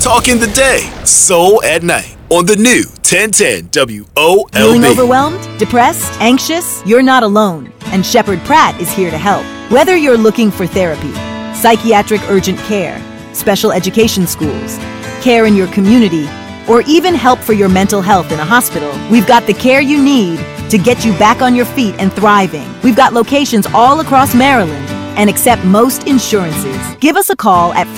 Talking the day, soul at night. On the new 1010 WOLB. Feeling overwhelmed? Depressed? Anxious? You're not alone. And Shepherd Pratt is here to help. Whether you're looking for therapy, psychiatric urgent care, special education schools, care in your community, or even help for your mental health in a hospital, we've got the care you need to get you back on your feet and thriving. We've got locations all across Maryland and accept most insurances. Give us a call at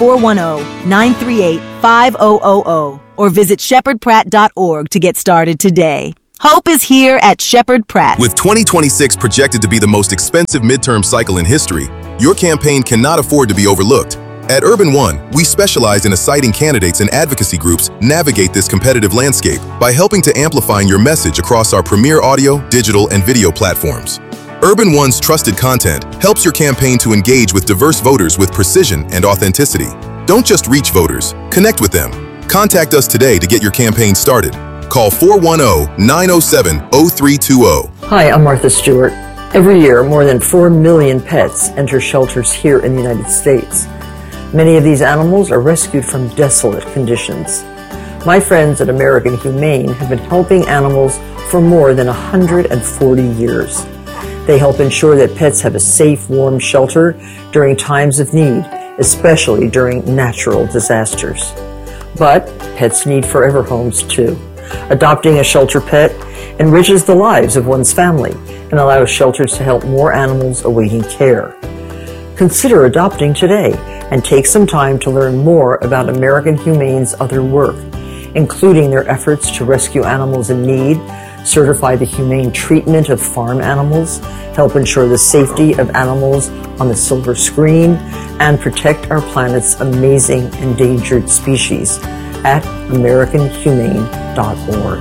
410-938-5000 or visit shepherdpratt.org to get started today. Hope is here at Shepherd Pratt. With 2026 projected to be the most expensive midterm cycle in history, your campaign cannot afford to be overlooked. At Urban One, we specialize in assigning candidates and advocacy groups navigate this competitive landscape by helping to amplify your message across our premier audio, digital, and video platforms. Urban One's trusted content helps your campaign to engage with diverse voters with precision and authenticity. Don't just reach voters, connect with them. Contact us today to get your campaign started. Call 410-907-0320. Hi, I'm Martha Stewart. Every year, more than 4 million pets enter shelters here in the United States. Many of these animals are rescued from desolate conditions. My friends at American Humane have been helping animals for more than 140 years. They help ensure that pets have a safe, warm shelter during times of need, especially during natural disasters. But pets need forever homes too. Adopting a shelter pet enriches the lives of one's family and allows shelters to help more animals awaiting care. Consider adopting today and take some time to learn more about American Humane's other work, including their efforts to rescue animals in need, certify the humane treatment of farm animals, help ensure the safety of animals on the silver screen, and protect our planet's amazing endangered species at AmericanHumane.org.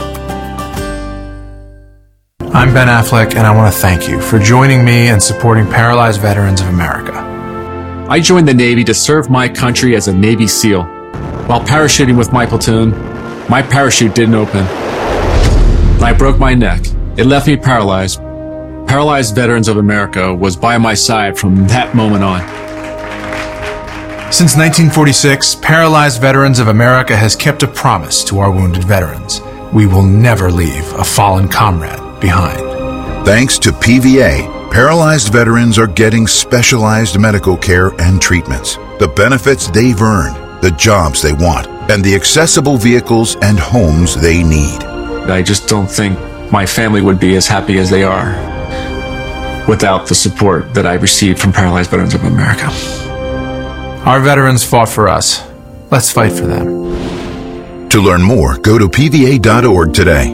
I'm Ben Affleck, and I want to thank you for joining me and supporting Paralyzed Veterans of America. I joined the Navy to serve my country as a Navy SEAL. While parachuting with my platoon, my parachute didn't open. I broke my neck. It left me paralyzed. Paralyzed Veterans of America was by my side from that moment on. Since 1946, Paralyzed Veterans of America has kept a promise to our wounded veterans. We will never leave a fallen comrade behind. Thanks to PVA, paralyzed veterans are getting specialized medical care and treatments, the benefits they've earned, the jobs they want, and the accessible vehicles and homes they need. I just don't think my family would be as happy as they are without the support that I received from Paralyzed Veterans of America. Our veterans fought for us. Let's fight for them. To learn more, go to pva.org today.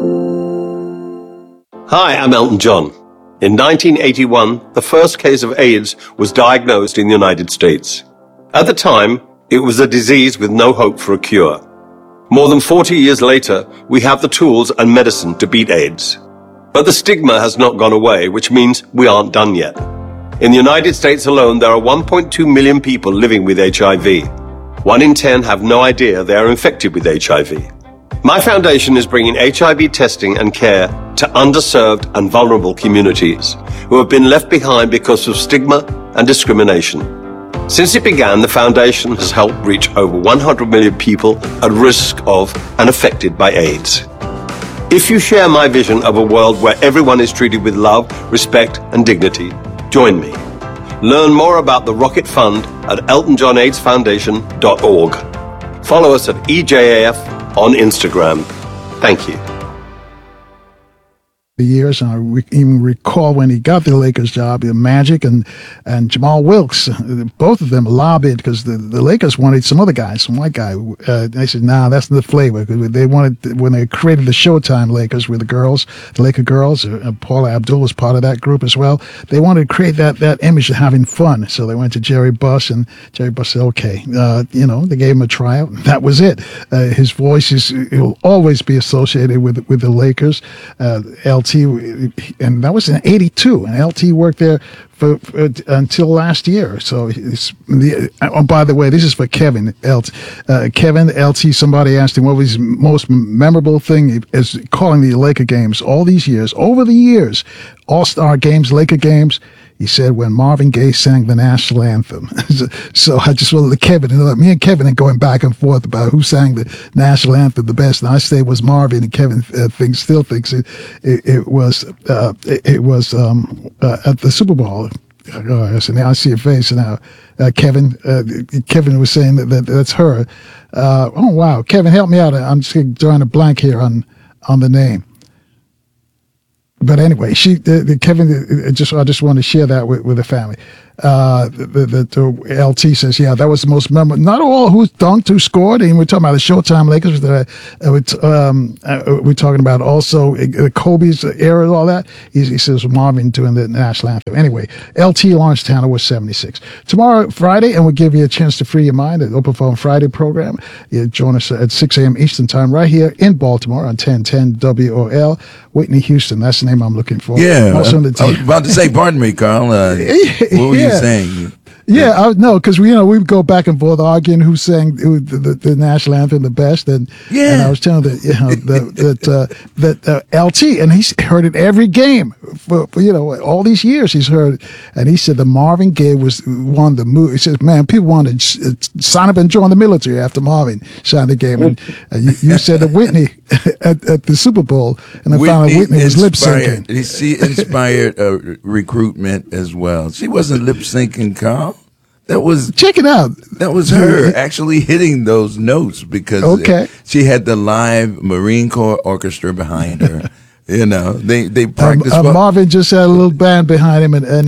Hi, I'm Elton John. In 1981, the first case of AIDS was diagnosed in the United States. At the time, it was a disease with no hope for a cure. More than 40 years later, we have the tools and medicine to beat AIDS. But the stigma has not gone away, which means we aren't done yet. In the United States alone, there are 1.2 million people living with HIV. 1 in 10 have no idea they are infected with HIV. My foundation is bringing HIV testing and care to underserved and vulnerable communities who have been left behind because of stigma and discrimination. Since it began, the foundation has helped reach over 100 million people at risk of and affected by AIDS. If you share my vision of a world where everyone is treated with love, respect, and dignity, join me. Learn more about the Rocket Fund at eltonjohnaidsfoundation.org. Follow us at EJAF on Instagram. Thank you. The years, and I even recall when he got the Lakers job, Magic and Jamal Wilkes, both of them lobbied because the Lakers wanted some other guy, some white guy. They said, "Nah, that's the flavor." They wanted, when they created the Showtime Lakers with the girls, the Laker girls. Paula Abdul was part of that group as well. They wanted to create that image of having fun, so they went to Jerry Buss, and Jerry Buss said, "Okay," they gave him a tryout. That was it. His voice will always be associated with the Lakers. LT, and that was in '82, and LT worked there for until last year. So, by the way, this is for Kevin. Kevin, LT, somebody asked him what was his most memorable thing is calling the Laker games all these years, over the years, All-Star games, Laker games. He said when Marvin Gaye sang the national anthem. So I just wanted Kevin, me and Kevin are going back and forth about who sang the national anthem the best. And I say it was Marvin, and Kevin still thinks it was at the Super Bowl. So now I see your face now. Kevin was saying that's her. Oh, wow. Kevin, help me out. I'm just drawing a blank here on the name. But anyway, Kevin, I just want to share that with the family. The LT says, yeah, that was the most memorable. Not all who dunked, who scored, and we're talking about the Showtime Lakers. We're talking about also Kobe's era and all that. He says Marvin doing the national anthem. Anyway, LT Lawrence Tanner was 76. Tomorrow, Friday, and we'll give you a chance to free your mind, an Open Phone Friday program. You join us at 6 a.m. Eastern Time right here in Baltimore on 1010 WOL. Whitney Houston, that's the name I'm looking for. Yeah, I was about to say, pardon me, Carl. What were you saying? Yeah, no, because we go back and forth arguing who sang the national anthem the best, and I was telling that LT, and he's heard it every game for all these years he's heard it, and he said the Marvin Gaye was one of the movies. He says, man, people wanted to sign up and join the military after Marvin signed the game, and you said that Whitney at the Super Bowl, and I found out Whitney was lip syncing. She inspired recruitment as well. She wasn't lip syncing, Carl. Check it out. That was her actually hitting those notes because she had the live Marine Corps orchestra behind her. They practiced. Marvin just had a little band behind him, and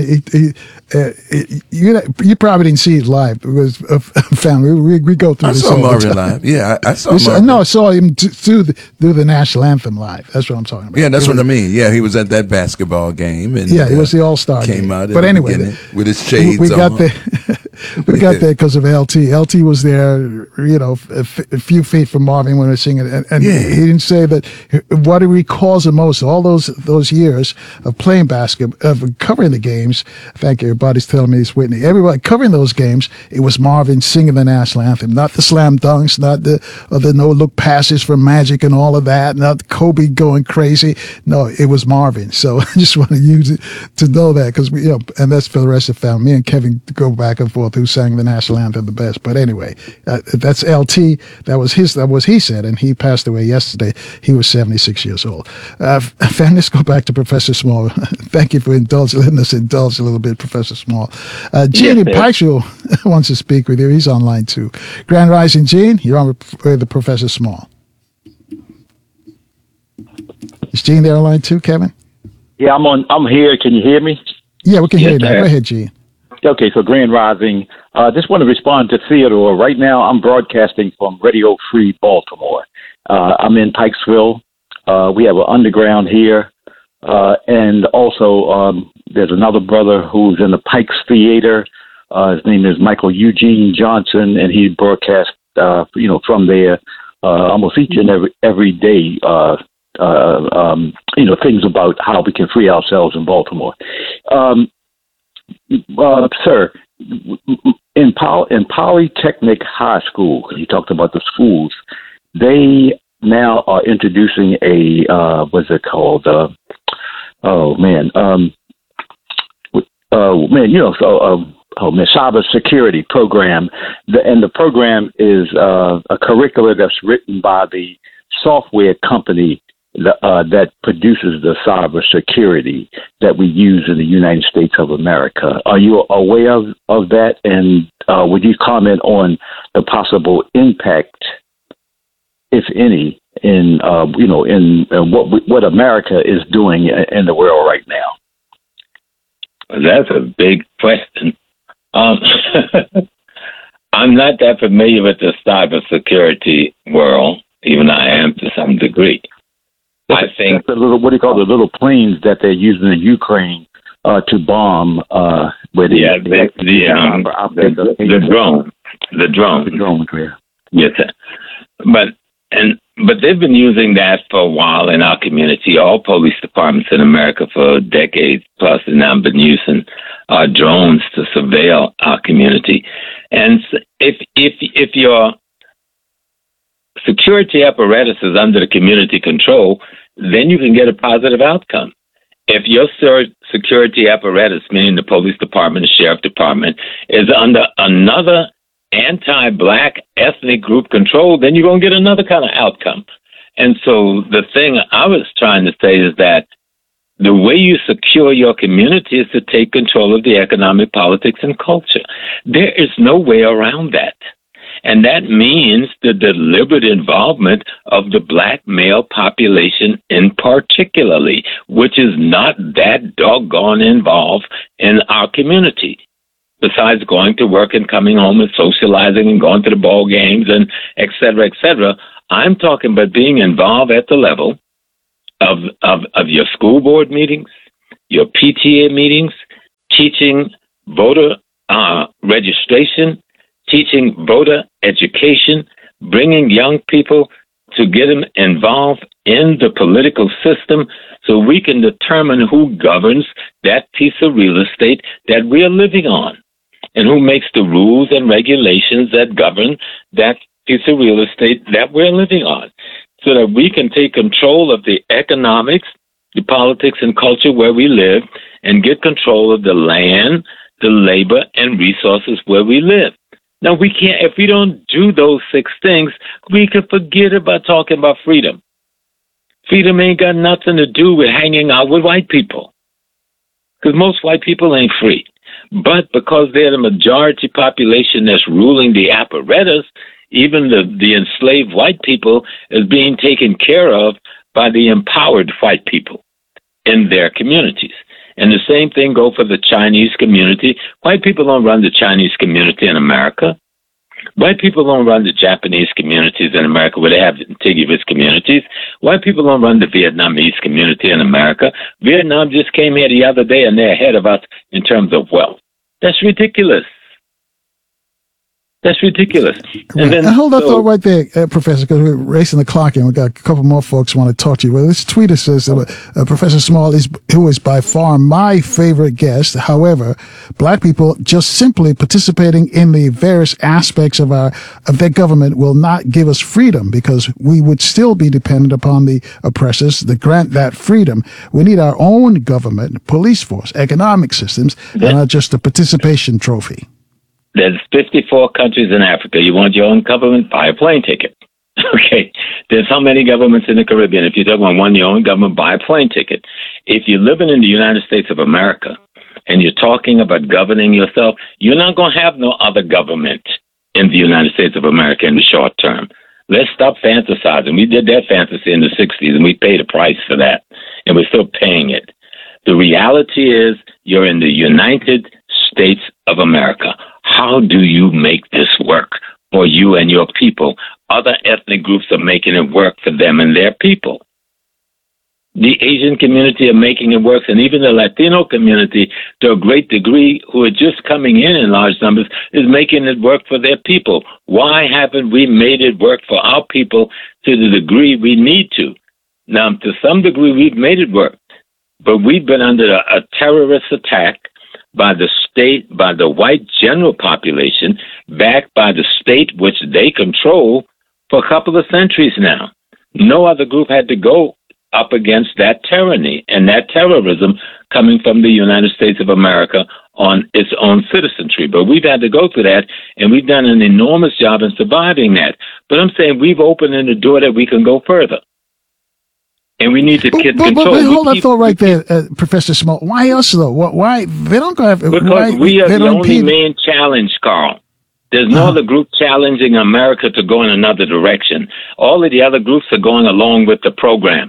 you probably didn't see it live because family. We go through. I this saw all Marvin the time. live. Yeah, I saw Marvin. No, I saw him do the national anthem live. That's what I'm talking about. Yeah, that's what I mean. Yeah, he was at that basketball game, and he was the All-Star. Came out, but anyway, with his shades we got on. there. We got there because of LT. LT was there, a few feet from Marvin when we were singing it, and he didn't say that. What he recalls the most, all those years of playing basketball, of covering the games. Thank you. Everybody's telling me it's Whitney. Everybody covering those games, it was Marvin singing the national anthem, not the slam dunks, not the no-look passes from Magic and all of that, not Kobe going crazy. No, it was Marvin. So I just want to use it to know that because and that's for the rest of the family. Me and Kevin go back and forth who sang the national anthem the best. But anyway, that's LT. That was he said, and he passed away yesterday. He was 76 years old. Let's go back to Professor Small. Thank you for letting us indulge a little bit, Professor Small. Gene in Pikesville wants to speak with you. He's online too. Grand Rising, Gene. You're on with the Professor Small. Is Gene there online too, Kevin? Yeah, I'm here. Can you hear me? Yeah, we can hear you now. Go ahead, Gene. Okay, so Grand Rising. Just want to respond to Theodore. Right now, I'm broadcasting from Radio Free Baltimore. I'm in Pikesville. We have an underground here. And also, there's another brother who's in the Pikes Theater. His name is Michael Eugene Johnson, and he broadcasts, from there almost each and every day. Things about how we can free ourselves in Baltimore. Sir, in Polytechnic High School, he talked about the schools. They now are introducing a what's it called? Cyber security program, and the program is a curriculum that's written by the software company that produces the cyber security that we use in the United States of America. Are you aware of that? And would you comment on the possible impact, if any, in what America is doing in the world right now? That's a big question. I'm not that familiar with the cybersecurity world, even I am to some degree. I think the little, what do you call the little planes that they're using in Ukraine to bomb? The drone. Yes, but they've been using that for a while in our community. All police departments in America for decades plus have now been using drones to surveil our community. And if your security apparatus is under the community control, then you can get a positive outcome. if your security apparatus, meaning the police department, the sheriff department, is under another anti-black ethnic group control, then you're going to get another kind of outcome. And so the thing I was trying to say is that the way you secure your community is to take control of the economic, politics, and culture. There is no way around that. And that means the deliberate involvement of the black male population in particularly, which is not that doggone involved in our community. Besides going to work and coming home and socializing and going to the ball games and et cetera, I'm talking about being involved at the level of your school board meetings, your PTA meetings, teaching voter registration, teaching voter education, bringing young people to get them involved in the political system so we can determine who governs that piece of real estate that we are living on and who makes the rules and regulations that govern that piece of real estate that we're living on, so that we can take control of the economics, the politics, and culture where we live and get control of the land, the labor, and resources where we live. Now, we can't, if we don't do those 6 things, we can forget about talking about freedom. Freedom ain't got nothing to do with hanging out with white people, because most white people ain't free. But because they're the majority population that's ruling the apparatus, even the enslaved white people is being taken care of by the empowered white people in their communities. And the same thing goes for the Chinese community. White people don't run the Chinese community in America. White people don't run the Japanese communities in America where they have contiguous communities. White people don't run the Vietnamese community in America. Vietnam just came here the other day and they're ahead of us in terms of wealth. That's ridiculous. That's ridiculous. And then, hold that thought right there, Professor, because we're racing the clock and we've got a couple more folks who want to talk to you. Well, this tweeter says Professor Small who is by far my favorite guest. However, black people just simply participating in the various aspects of their government will not give us freedom, because we would still be dependent upon the oppressors to grant that freedom. We need our own government, police force, economic systems, and not just a participation trophy. There's 54 countries in Africa. You want your own government? Buy a plane ticket. Okay. There's how many governments in the Caribbean? If you're talking about your own government, buy a plane ticket. If you're living in the United States of America and you're talking about governing yourself, you're not going to have no other government in the United States of America in the short term. Let's stop fantasizing. We did that fantasy in the 60s, and we paid a price for that, and we're still paying it. The reality is you're in the United States of America. How do you make this work for you and your people? Other ethnic groups are making it work for them and their people. The Asian community are making it work, and even the Latino community, to a great degree, who are just coming in large numbers, is making it work for their people. Why haven't we made it work for our people to the degree we need to? Now, to some degree, we've made it work, but we've been under a terrorist attack by the state, by the white general population, backed by the state which they control for a couple of centuries now. No other group had to go up against that tyranny and that terrorism coming from the United States of America on its own citizenry. But we've had to go through that, and we've done an enormous job in surviving that. But I'm saying we've opened the door that we can go further. And we need to get control. But hold that thought right there, Professor Small. Why us, though? Why? They don't go after... Because we are the only main challenge, Carl. There's no other group challenging America to go in another direction. All of the other groups are going along with the program.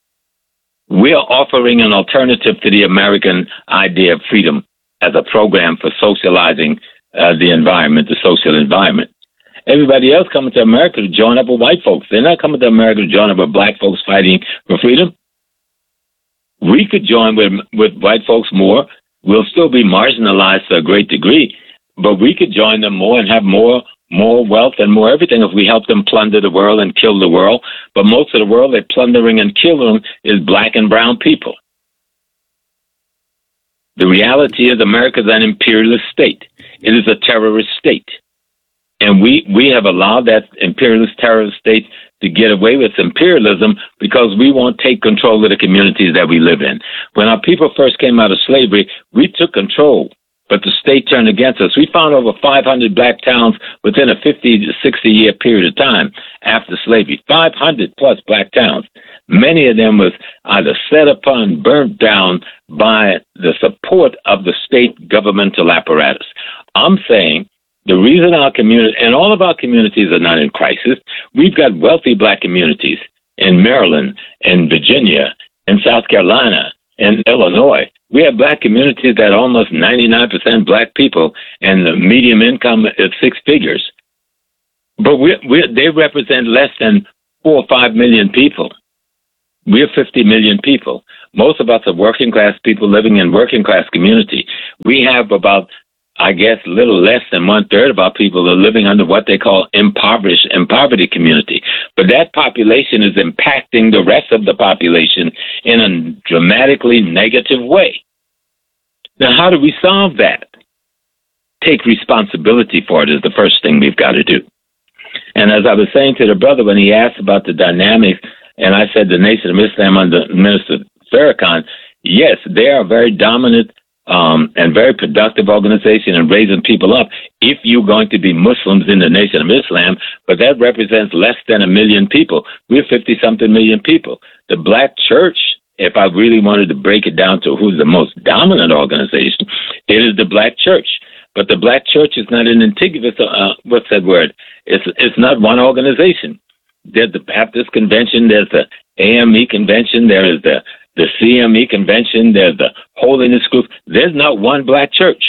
We are offering an alternative to the American idea of freedom as a program for socializing the environment, the social environment. Everybody else coming to America to join up with white folks. They're not coming to America to join up with black folks fighting for freedom. We could join with white folks more. We'll still be marginalized to a great degree, but we could join them more and have more wealth and more everything if we help them plunder the world and kill the world. But most of the world they're plundering and killing is black and brown people. The reality is America is an imperialist state. It is a terrorist state. And we have allowed that imperialist terrorist state to get away with imperialism because we won't take control of the communities that we live in. When our people first came out of slavery, we took control, but the state turned against us. We found over 500 black towns within a 50 to 60 year period of time after slavery, 500 plus black towns. Many of them was either set upon, burnt down by the support of the state governmental apparatus. I'm saying the reason our community, and all of our communities are not in crisis, we've got wealthy black communities in Maryland, in Virginia, in South Carolina, in Illinois. We have black communities that are almost 99% black people, and the median income is 6 figures. But they represent less than 4 or 5 million people. We're 50 million people. Most of us are working class people living in working class community. We have about, I guess, a little less than 1/3 of our people are living under what they call impoverished and poverty community. But that population is impacting the rest of the population in a dramatically negative way. Now, how do we solve that? Take responsibility for it is the first thing we've got to do. And as I was saying to the brother when he asked about the dynamics, and I said the Nation of Islam under Minister Farrakhan, yes, they are very dominant and very productive organization in raising people up if you're going to be Muslims in the Nation of Islam, but that represents less than 1 million people. We're 50-something million people. The black church, if I really wanted to break it down to who's the most dominant organization, it is the black church. But the black church is not an contiguous, what's that word? It's not one organization. There's the Baptist Convention, there's the AME Convention, there is the CME Convention, there's the Holiness Group. There's not one black church.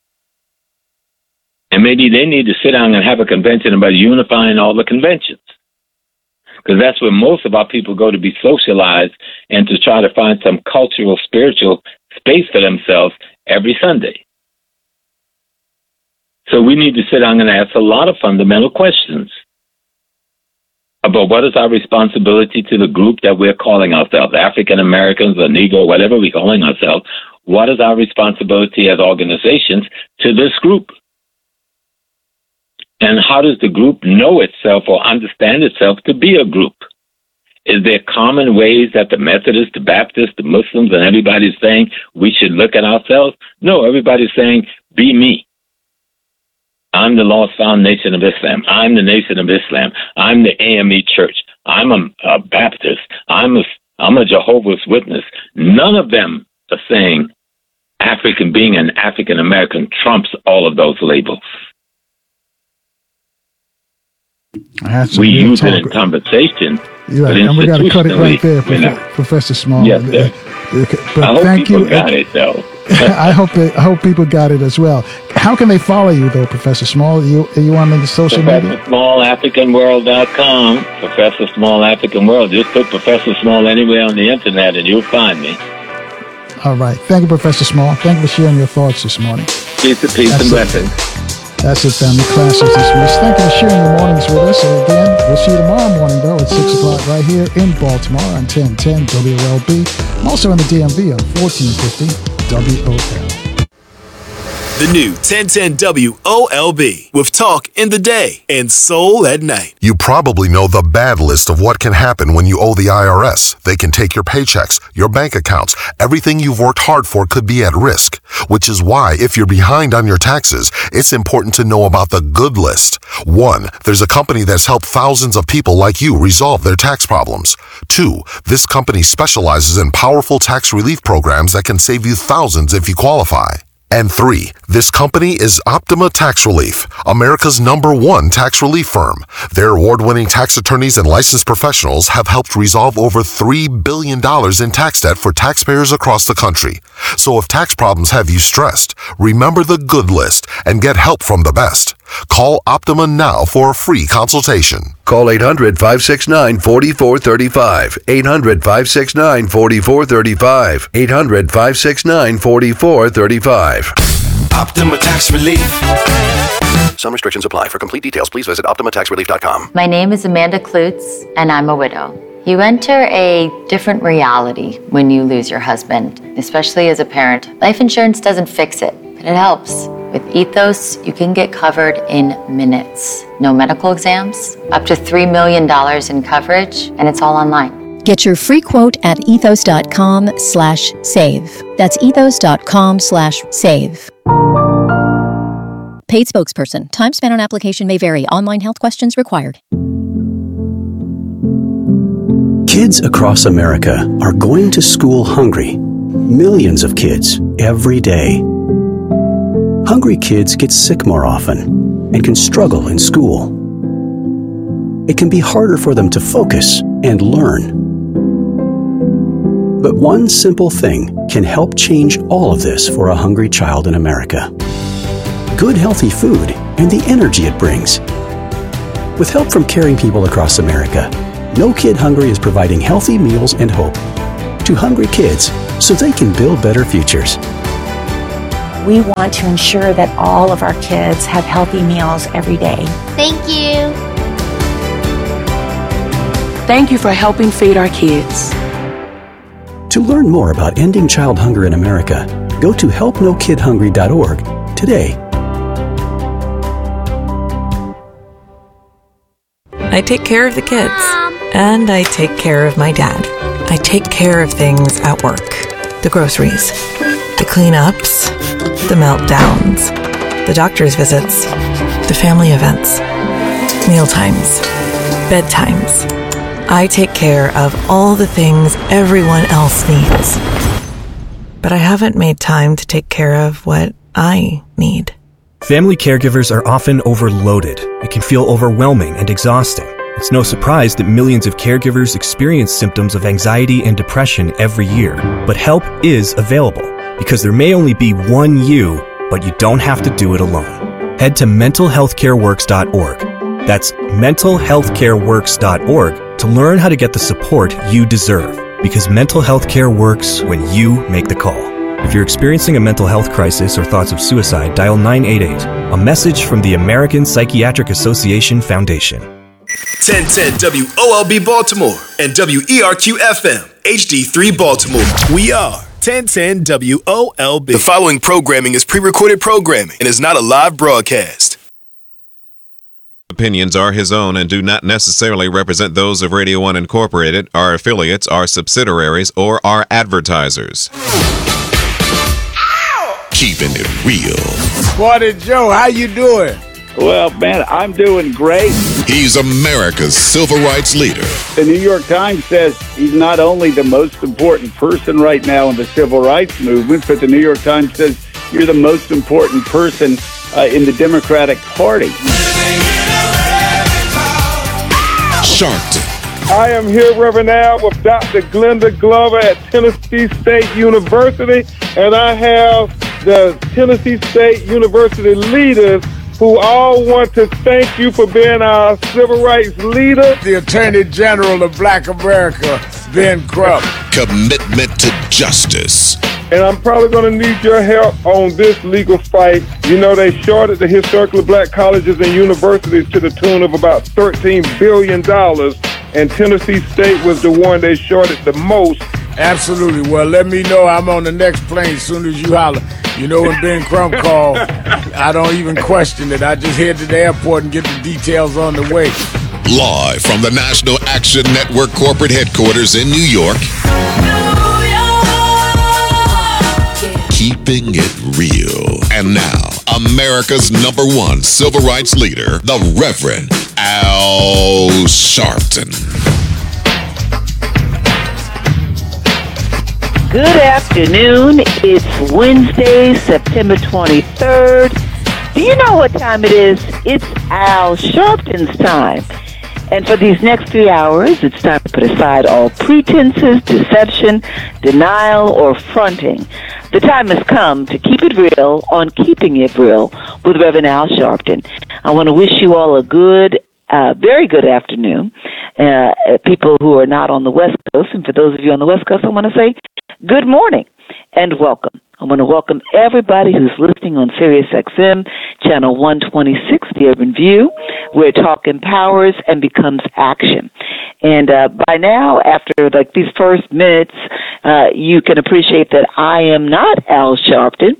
And maybe they need to sit down and have a convention about unifying all the conventions. Because that's where most of our people go to be socialized and to try to find some cultural, spiritual space for themselves every Sunday. So we need to sit down and ask a lot of fundamental questions about what is our responsibility to the group that we're calling ourselves, African Americans or Negro, whatever we're calling ourselves. What is our responsibility as organizations to this group? And how does the group know itself or understand itself to be a group? Is there common ways that the Methodists, the Baptists, the Muslims, and everybody's saying we should look at ourselves? No, everybody's saying, be me. I'm the Lost Found Nation of Islam. I'm the Nation of Islam. I'm the AME Church. I'm a Baptist. I'm a Jehovah's Witness. None of them are saying being an African American trumps all of those labels. We use it in conversation. You're right, and we got to cut it right there, Professor Small. Yes, sir. But I hope thank people you. got it, though. I hope people got it as well. How can they follow you, though, Professor Small? Are you on the social media? ProfessorSmallAfricanWorld.com. Professor Small African World. Just put Professor Small anywhere on the internet, and you'll find me. All right. Thank you, Professor Small. Thank you for sharing your thoughts this morning. Peace and blessings. That's it, family. Classes dismissed. Thank you for sharing your mornings with us. And again, we'll see you tomorrow morning, though, at 6 o'clock right here in Baltimore on 1010 WLB. I'm also in the DMV on 1450 WOL. The new 1010 WOLB with talk in the day and soul at night. You probably know the bad list of what can happen when you owe the IRS. They can take your paychecks, your bank accounts, everything you've worked hard for could be at risk. Which is why, if you're behind on your taxes, it's important to know about the good list. 1, there's a company that's helped thousands of people like you resolve their tax problems. 2, this company specializes in powerful tax relief programs that can save you thousands if you qualify. And 3, this company is Optima Tax Relief, America's #1 tax relief firm. Their award-winning tax attorneys and licensed professionals have helped resolve over $3 billion in tax debt for taxpayers across the country. So if tax problems have you stressed, remember the good list and get help from the best. Call Optima now for a free consultation. Call 800-569-4435. 800-569-4435. 800-569-4435. Optima Tax Relief. Some restrictions apply. For complete details, please visit OptimaTaxRelief.com. My name is Amanda Klutz, and I'm a widow. You enter a different reality when you lose your husband, especially as a parent. Life insurance doesn't fix it, but it helps. With Ethos, you can get covered in minutes. No medical exams, up to $3 million in coverage, and it's all online. Get your free quote at ethos.com/save. That's ethos.com/save. Paid spokesperson. Time spent on application may vary. Online health questions required. Kids across America are going to school hungry. Millions of kids every day. Hungry kids get sick more often and can struggle in school. It can be harder for them to focus and learn. But one simple thing can help change all of this for a hungry child in America. Good, healthy food and the energy it brings. With help from caring people across America, No Kid Hungry is providing healthy meals and hope to hungry kids so they can build better futures. We want to ensure that all of our kids have healthy meals every day. Thank you. Thank you for helping feed our kids. To learn more about ending child hunger in America, go to helpnokidhungry.org today. I take care of the kids, and I take care of my dad. I take care of things at work. The groceries, the cleanups, the meltdowns, the doctor's visits, the family events, mealtimes, bedtimes. I take care of all the things everyone else needs. But I haven't made time to take care of what I need. Family caregivers are often overloaded. It can feel overwhelming and exhausting. It's no surprise that millions of caregivers experience symptoms of anxiety and depression every year. But help is available, because there may only be one you, but you don't have to do it alone. Head to mentalhealthcareworks.org. That's mentalhealthcareworks.org to learn how to get the support you deserve, because mental health care works when you make the call. If you're experiencing a mental health crisis or thoughts of suicide, dial 988, a message from the American Psychiatric Association Foundation. 1010 WOLB Baltimore and WERQ FM HD3 Baltimore. We are 1010 WOLB. The following programming is pre-recorded programming and is not a live broadcast. Opinions are his own and do not necessarily represent those of Radio 1 Incorporated, our affiliates, our subsidiaries, or our advertisers. Keeping it real. Morning, Joe. How you doing? Well, man, I'm doing great. He's America's civil rights leader. The New York Times says he's not only the most important person right now in the civil rights movement, but the New York Times says you're the most important person in the Democratic Party. Sharpton. I am here, Reverend Al, with Dr. Glenda Glover at Tennessee State University, and I have the Tennessee State University leaders who all want to thank you for being our civil rights leader. The Attorney General of Black America, Ben Crump. Commitment to justice. And I'm probably going to need your help on this legal fight. You know, they shorted the historically black colleges and universities to the tune of about $13 billion, and Tennessee State was the one they shorted the most. Absolutely. Well, let me know. I'm on the next plane as soon as you holler. You know, when Ben Crump called, I don't even question it. I just head to the airport and get the details on the way. Live from the National Action Network corporate headquarters in New York. Keeping it real. And now, America's #1 civil rights leader, the Reverend Al Sharpton. Good afternoon. It's Wednesday, September 23rd. Do you know what time it is? It's Al Sharpton's time. And for these next 3 hours, it's time to put aside all pretenses, deception, denial, or fronting. The time has come to keep it real on Keeping It Real with Reverend Al Sharpton. I want to wish you all a good, very good afternoon. People who are not on the West Coast, and for those of you on the West Coast, I want to say good morning and welcome. I want to welcome everybody who's listening on Sirius XM, channel 126, The Urban View, where talk empowers and becomes action. And by now, after like these first minutes, you can appreciate that I am not Al Sharpton,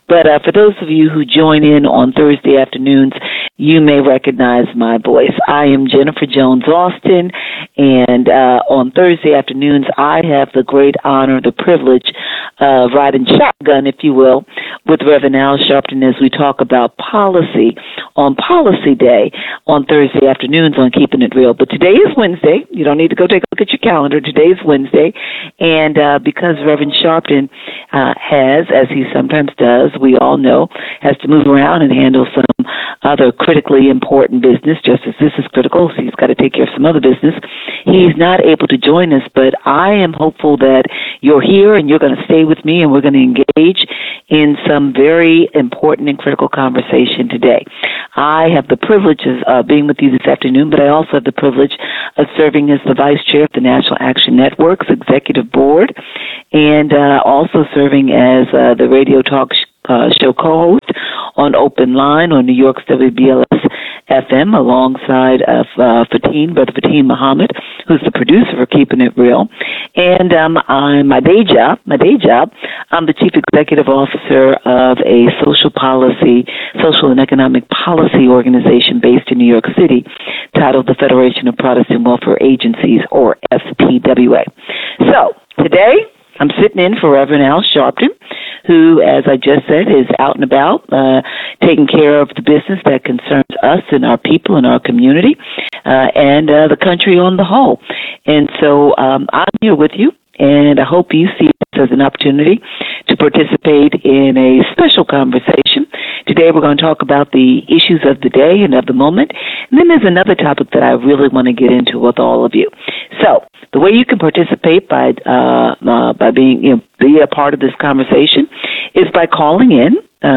But for those of you who join in on Thursday afternoons, you may recognize my voice. I am Jennifer Jones Austin, and on Thursday afternoons, I have the great honor, the privilege of riding shotgun, if you will, with Reverend Al Sharpton as we talk about policy on Policy Day on Thursday afternoons on Keeping It Real. But today is Wednesday. You don't need to go take a look at your calendar. Today is Wednesday, and because Reverend Sharpton has, as he sometimes does, we all know, has to move around and handle some other critically important business, just as this is critical, so he's got to take care of some other business. He's not able to join us, but I am hopeful that you're here and you're going to stay with me and we're going to engage in some very important and critical conversation today. I have the privilege of being with you this afternoon, but I also have the privilege of serving as the Vice Chair of the National Action Network's Executive Board and also serving as the radio talk show co-host on Open Line on New York's WBLS FM alongside of Brother Fatin Muhammad, who's the producer for Keeping It Real. And I'm my day job, I'm the Chief Executive Officer of a social and economic policy organization based in New York City titled the Federation of Protestant Welfare Agencies, or FPWA. So today, I'm sitting in for Reverend Al Sharpton, who, as I just said, is out and about taking care of the business that concerns us and our people and our community and the country on the whole. And so I'm here with you, and I hope you see this as an opportunity to participate in a special conversation. Today we're going to talk about the issues of the day and of the moment. And then there's another topic that I really want to get into with all of you. So the way you can participate by being, be a part of this conversation is by calling in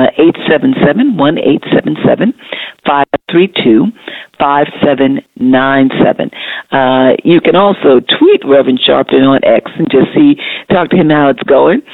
877-1-877-532-5797. You can also tweet Reverend Sharpton on X and just talk to him how it's going.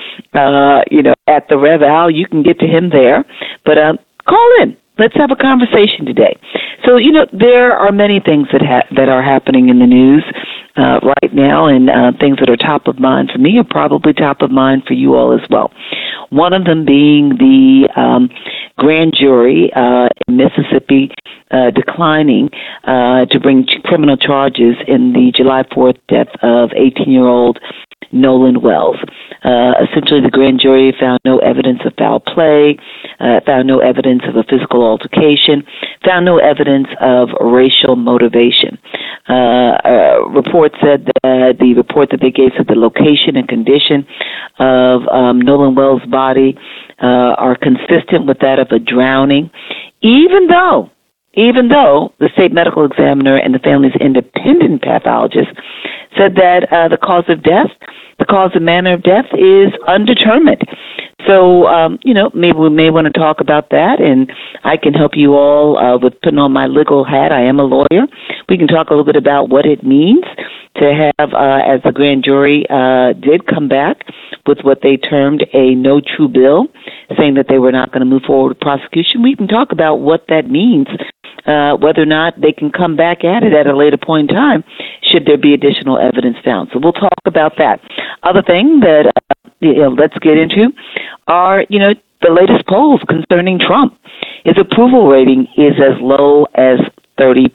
At the Rev Al, you can get to him there. But call in. Let's have a conversation today. So, there are many things that are happening in the news right now, and things that are top of mind for me are probably top of mind for you all as well. One of them being the grand jury in Mississippi declining to bring criminal charges in the July 4th death of 18-year-old Nolan Wells. Essentially, the grand jury found no evidence of foul play, found no evidence of a physical altercation, found no evidence of racial motivation. Report said that the report that they gave said the location and condition of Nolan Wells' body are consistent with that of a drowning, even though the state medical examiner and the family's independent pathologist said that the cause and manner of death is undetermined. So, maybe we may want to talk about that, and I can help you all with putting on my legal hat. I am a lawyer. We can talk a little bit about what it means to have, as the grand jury did come back with what they termed a no true bill, saying that they were not going to move forward with prosecution. We can talk about what that means, whether or not they can come back at it at a later point in time, should there be additional evidence found. So we'll talk about that. Other thing that let's get into are, the latest polls concerning Trump. His approval rating is as low as 30%.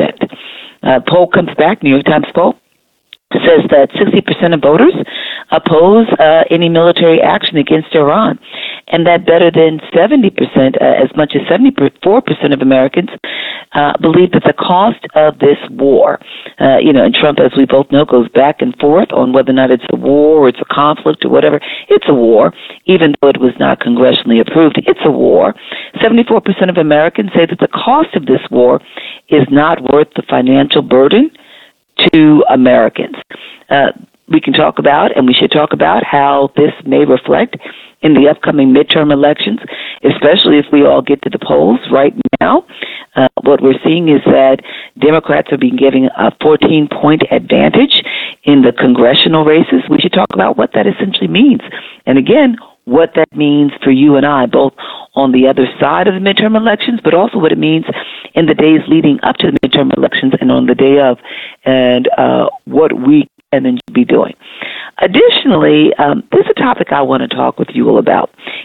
Poll comes back, New York Times poll, says that 60% of voters oppose any military action against Iran, and that better than 70%, as much as 74% of Americans believe that the cost of this war, and Trump, as we both know, goes back and forth on whether or not it's a war or it's a conflict or whatever. It's a war, even though it was not congressionally approved. It's a war. 74% of Americans say that the cost of this war is not worth the financial burden to Americans. We can talk about, and we should talk about, how this may reflect in the upcoming midterm elections, especially if we all get to the polls right now. What we're seeing is that Democrats are being given a 14-point advantage in the congressional races. We should talk about what that essentially means. And again, what that means for you and I, both on the other side of the midterm elections, but also what it means in the days leading up to the midterm elections and on the day of, and what we can and should be doing. Additionally, there's a topic I want to talk with you all about,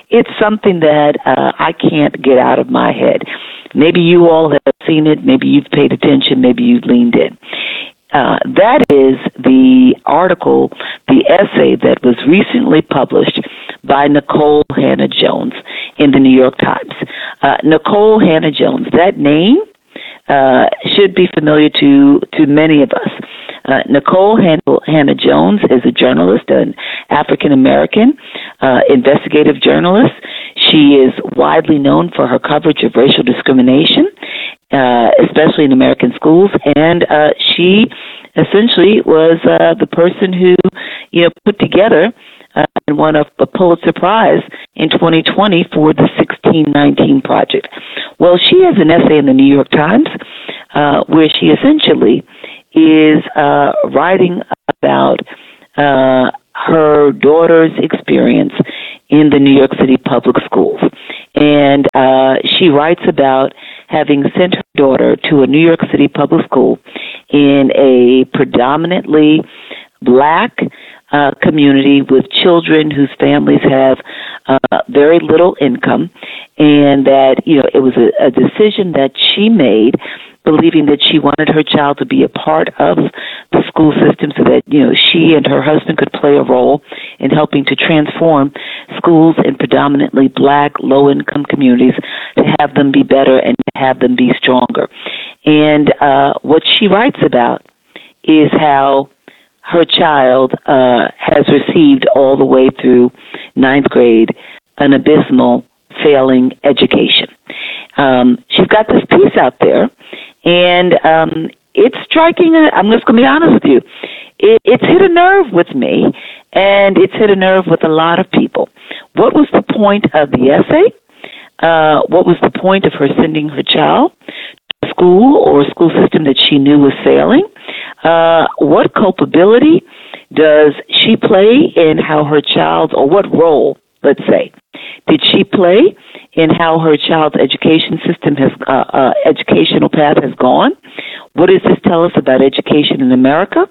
it's something that I can't get out of my head. Maybe you all have seen it. Maybe you've paid attention. Maybe you've leaned in. That is the article, the essay that was recently published by Nikole Hannah-Jones in the New York Times. Nikole Hannah-Jones, that name should be familiar to many of us. Nikole Hannah-Jones is a journalist, an African-American investigative journalist. She is widely known for her coverage of racial discrimination, especially in American schools, and she essentially was the person who, put together and won a Pulitzer Prize in 2020 for the 1619 Project. Well, she has an essay in the New York Times where she essentially is writing about her daughter's experience in the New York City public schools. And she writes about having sent her daughter to a New York City public school in a predominantly black community with children whose families have very little income, and that, it was a decision that she made, believing that she wanted her child to be a part of the school system so that, she and her husband could play a role in helping to transform schools in predominantly black, low-income communities to have them be better and to have them be stronger. And what she writes about is how her child has received all the way through 9th grade an abysmal, failing education. She's got this piece out there, and it's striking. I'm just going to be honest with you. It's hit a nerve with me, and it's hit a nerve with a lot of people. What was the point of the essay? What was the point of her sending her child to a school or a school system that she knew was failing? What culpability does she play in how her child, or what role, let's say, did she play in how her child's education system has, educational path has gone? What does this tell us about education in America?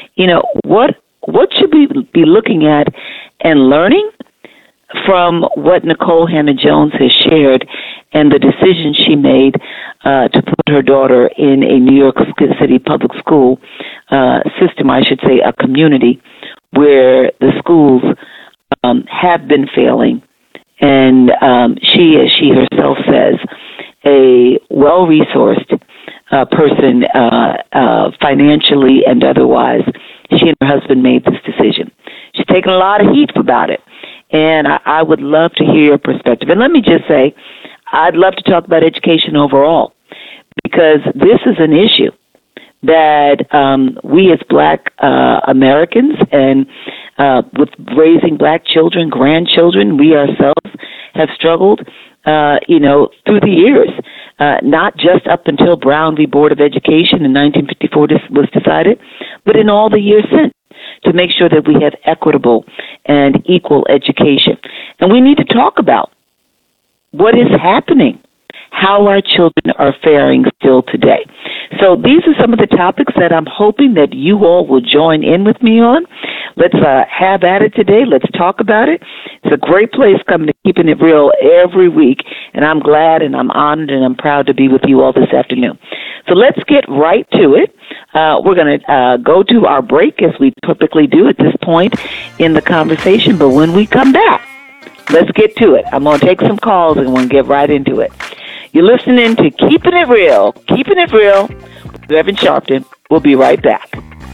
What should we be looking at and learning from what Nikole Hannah-Jones has shared and the decision she made to put her daughter in a New York City public school system, I should say, a community where the schools have been failing, and she, as she herself says, a well-resourced person financially and otherwise, she and her husband made this decision. She's taken a lot of heat about it, and I would love to hear your perspective. And let me just say, I'd love to talk about education overall, because this is an issue that we as black Americans and with raising black children, grandchildren, we ourselves have struggled, through the years, not just up until Brown v. Board of Education in 1954 was decided, but in all the years since, to make sure that we have equitable and equal education. And we need to talk about what is happening, how our children are faring still today. So these are some of the topics that I'm hoping that you all will join in with me on. Let's have at it today. Let's talk about it. It's a great place coming to Keeping It Real every week, and I'm glad and I'm honored and I'm proud to be with you all this afternoon. So let's get right to it. We're going to go to our break, as we typically do at this point in the conversation, but when we come back, let's get to it. I'm going to take some calls and we'll get right into it. You're listening to Keeping It Real with Reverend Sharpton. We'll be right back.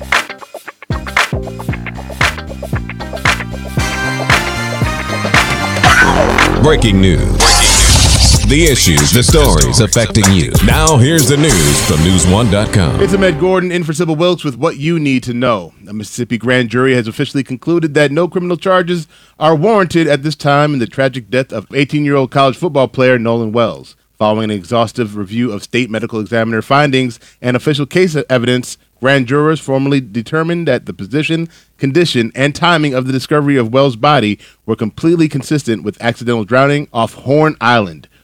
Breaking news. The issues, the stories affecting you. Now here's the news from News1.com. It's Ahmed Gordon in for Sybil Wilkes with what you need to know. A Mississippi grand jury has officially concluded that no criminal charges are warranted at this time in the tragic death of 18-year-old college football player Nolan Wells. Following an exhaustive review of state medical examiner findings and official case evidence, grand jurors formally determined that the position, condition, and timing of the discovery of Wells' body were completely consistent with accidental drowning off Horn Island.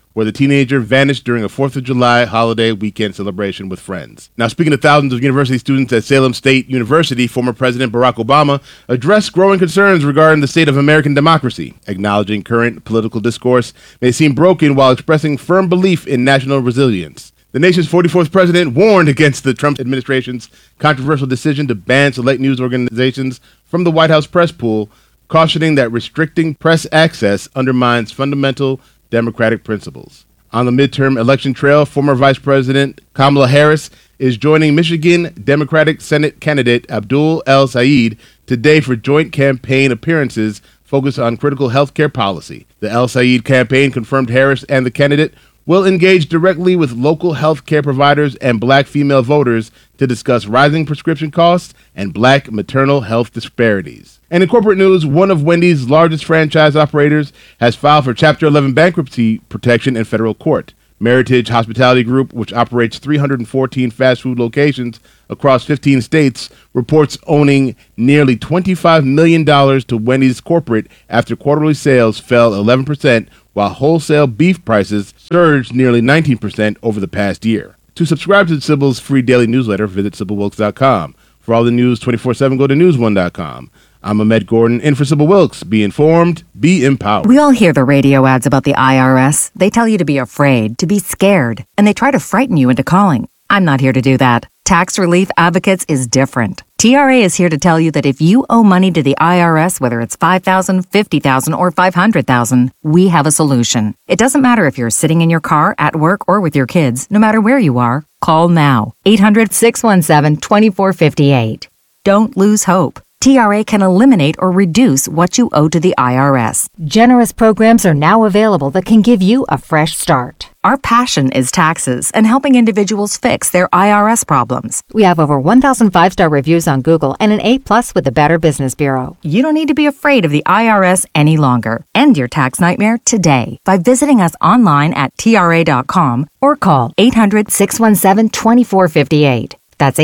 where the teenager vanished during a 4th of July holiday weekend celebration with friends. Now, speaking to thousands of university students at Salem State University, former President Barack Obama addressed growing concerns regarding the state of American democracy, acknowledging current political discourse may seem broken while expressing firm belief in national resilience. The nation's 44th president warned against the Trump administration's controversial decision to ban select news organizations from the White House press pool, cautioning that restricting press access undermines fundamental democratic principles. On the midterm election trail, former Vice President Kamala Harris is joining Michigan Democratic Senate candidate Abdul El-Sayed today for joint campaign appearances focused on critical health care policy. The El-Sayed campaign confirmed Harris and the candidate will engage directly with local health care providers and black female voters to discuss rising prescription costs and black maternal health disparities. And in corporate news, one of Wendy's largest franchise operators has filed for Chapter 11 bankruptcy protection in federal court. Meritage Hospitality Group, which operates 314 fast food locations across 15 states, reports owning nearly $25 million to Wendy's corporate after quarterly sales fell 11%, while wholesale beef prices surged nearly 19% over the past year. To subscribe to Sybil's free daily newsletter, visit SybilWilkes.com. For all the news 24/7, go to newsone.com. I'm Ahmed Gordon, in for Sybil Wilkes. Be informed, be empowered. We all hear the radio ads about the IRS. They tell you to be afraid, to be scared, and they try to frighten you into calling. I'm not here to do that. Tax Relief Advocates is different. TRA is here to tell you that if you owe money to the IRS, whether it's $5,000, $50,000, or $500,000, we have a solution. It doesn't matter if you're sitting in your car, at work, or with your kids. No matter where you are, call now. 800-617-2458. Don't lose hope. TRA can eliminate or reduce what you owe to the IRS. Generous programs are now available that can give you a fresh start. Our passion is taxes and helping individuals fix their IRS problems. We have over 1,000 5-star reviews on Google and an A+ with the Better Business Bureau. You don't need to be afraid of the IRS any longer. End your tax nightmare today by visiting us online at TRA.com or call 800-617-2458. That's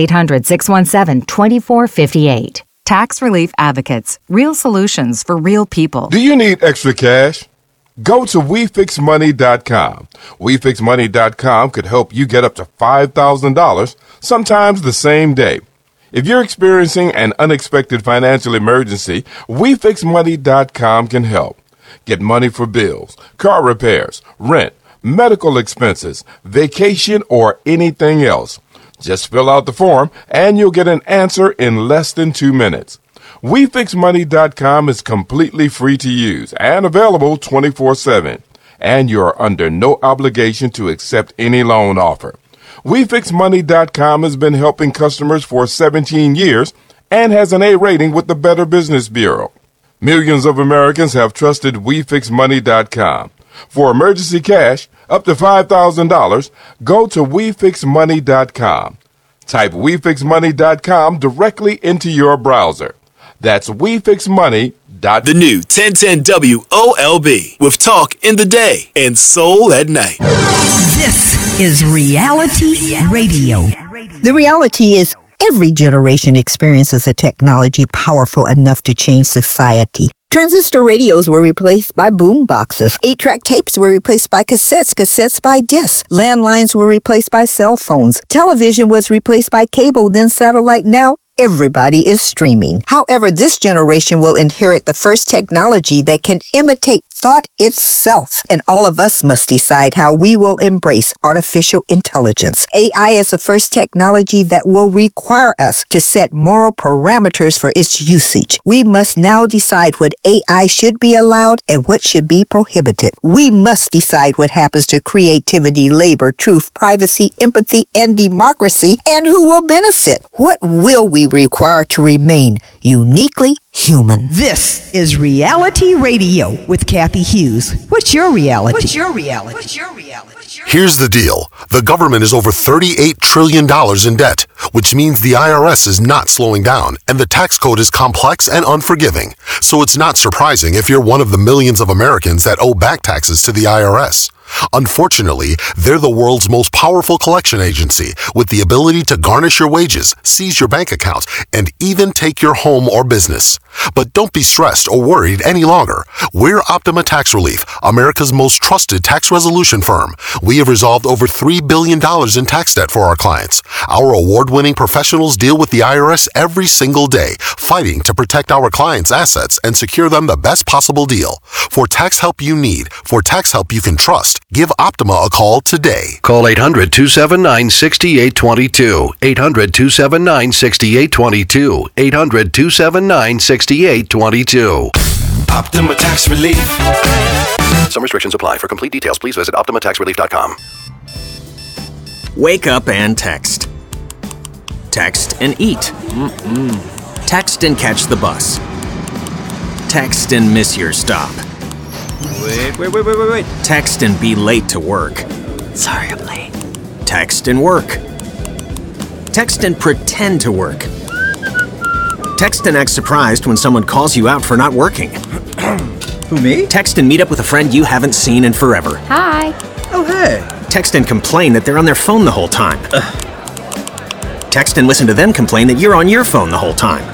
800-617-2458. Tax Relief Advocates. Real solutions for real people. Do you need extra cash? Go to WeFixMoney.com. WeFixMoney.com could help you get up to $5,000, sometimes the same day. If you're experiencing an unexpected financial emergency, WeFixMoney.com can help. Get money for bills, car repairs, rent, medical expenses, vacation, or anything else. Just fill out the form and you'll get an answer in less than 2 minutes. WeFixMoney.com is completely free to use and available 24/7. And you're under no obligation to accept any loan offer. WeFixMoney.com has been helping customers for 17 years and has an A rating with the Better Business Bureau. Millions of Americans have trusted WeFixMoney.com. For emergency cash, up to $5,000, go to WeFixMoney.com. Type WeFixMoney.com directly into your browser. That's WeFixMoney.com. The new 1010 WOLB with talk in the day and soul at night. This is Reality Radio. The reality is every generation experiences a technology powerful enough to change society. Transistor radios were replaced by boom boxes. 8-track tapes were replaced by cassettes by discs. Landlines were replaced by cell phones. Television was replaced by cable, then satellite. Now, everybody is streaming. However, this generation will inherit the first technology that can imitate thought itself, and all of us must decide how we will embrace artificial intelligence. AI is the first technology that will require us to set moral parameters for its usage. We must now decide what AI should be allowed and what should be prohibited. We must decide what happens to creativity, labor, truth, privacy, empathy, and democracy, and who will benefit. What will we require to remain uniquely human? This is Reality Radio with Kathy Hughes. What's your reality? What's your reality? What's your reality? Here's the deal. The government is over $38 trillion in debt, which means the IRS is not slowing down, and the tax code is complex and unforgiving. So it's not surprising if you're one of the millions of Americans that owe back taxes to the IRS. Unfortunately, they're the world's most powerful collection agency with the ability to garnish your wages, seize your bank accounts, and even take your home or business. But don't be stressed or worried any longer. We're Optima Tax Relief, America's most trusted tax resolution firm. We have resolved over $3 billion in tax debt for our clients. Our award-winning professionals deal with the IRS every single day, fighting to protect our clients' assets and secure them the best possible deal. For tax help you need, for tax help you can trust, give Optima a call today. Call 800-279-6822. 800-279-6822. 800-279-6822. Optima Tax Relief. Some restrictions apply. For complete details, please visit OptimaTaxRelief.com. Wake up and text. Text and eat. Text and catch the bus. Text and miss your stop. Wait. Text and be late to work. Sorry, I'm late. Text and work. Text and pretend to work. Text and act surprised when someone calls you out for not working. Who, me? Text and meet up with a friend you haven't seen in forever. Hi. Oh, hey. Text and complain that they're on their phone the whole time. Text and listen to them complain that you're on your phone the whole time.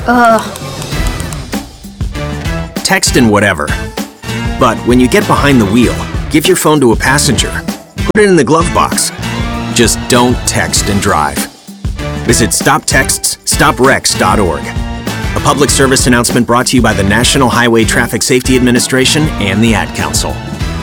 Text and whatever. But when you get behind the wheel, give your phone to a passenger. Put it in the glove box. Just don't text and drive. Visit StopTextsStopWrecks.org. A public service announcement brought to you by the National Highway Traffic Safety Administration and the Ad Council.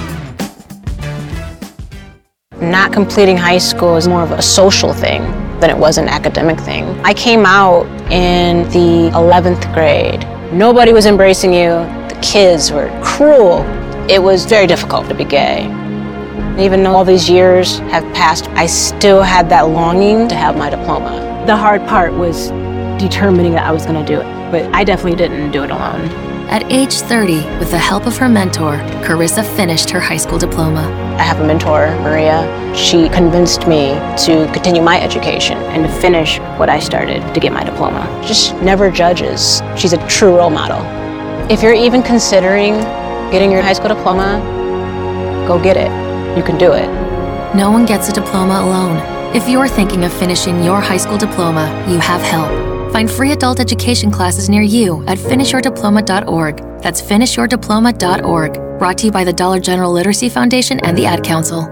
Not completing high school is more of a social thing than it was an academic thing. I came out in the 11th grade. Nobody was embracing you. The kids were cruel. It was very difficult to be gay. Even though all these years have passed, I still had that longing to have my diploma. The hard part was determining that I was going to do it, but I definitely didn't do it alone. At age 30, with the help of her mentor, Carissa finished her high school diploma. I have a mentor, Maria. She convinced me to continue my education and to finish what I started to get my diploma. Just never judges. She's a true role model. If you're even considering getting your high school diploma, go get it. You can do it. No one gets a diploma alone. If you're thinking of finishing your high school diploma, you have help. Find free adult education classes near you at finishyourdiploma.org. That's finishyourdiploma.org. Brought to you by the Dollar General Literacy Foundation and the Ad Council.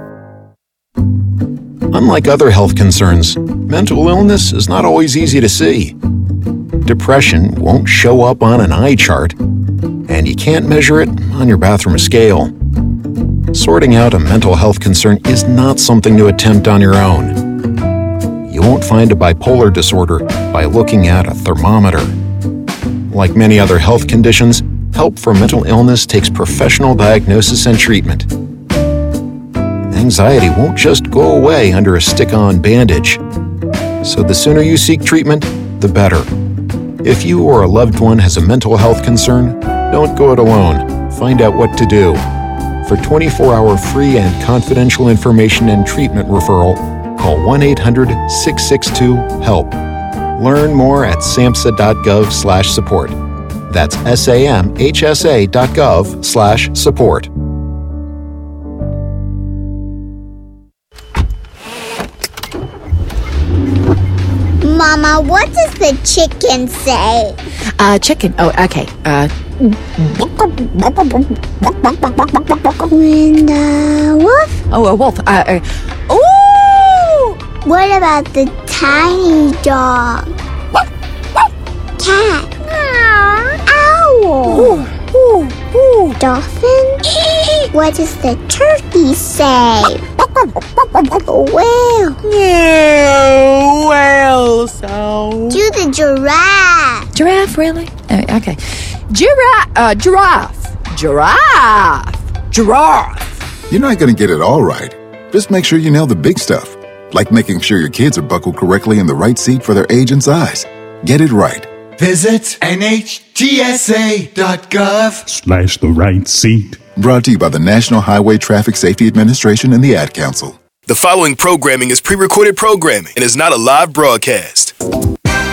Unlike other health concerns, mental illness is not always easy to see. Depression won't show up on an eye chart, and you can't measure it on your bathroom scale. Sorting out a mental health concern is not something to attempt on your own. You won't find a bipolar disorder by looking at a thermometer. Like many other health conditions, help for mental illness takes professional diagnosis and treatment. Anxiety won't just go away under a stick-on bandage. So the sooner you seek treatment, the better. If you or a loved one has a mental health concern, don't go it alone. Find out what to do. For 24-hour free and confidential information and treatment referral, call 1-800-662-HELP. Learn more at samhsa.gov/support. That's samhsa.gov/support. Mama, what does the chicken say? Chicken. Oh, okay. And wolf? Oh, a wolf. Ooh! What about the tiny dog? Cat? Owl? Dolphin? What does the turkey say? Whale? Whale sound. Do the giraffe. Giraffe, really? Okay. Giraffe. You're not going to get it all right. Just make sure you nail the big stuff, like making sure your kids are buckled correctly in the right seat for their age and size. Get it right. Visit NHTSA.gov/the right seat. Brought to you by the National Highway Traffic Safety Administration and the Ad Council. The following programming is pre-recorded programming and is not a live broadcast.